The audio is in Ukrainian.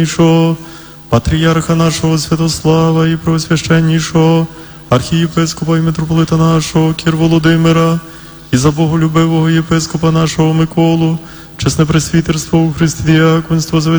патріарха нашого Святослава і Преосвященнішого архієпископа і митрополита нашого Кір Володимира, і за боголюбивого єпископа нашого Миколу, чесне пресвітерство у Христі діяконство, за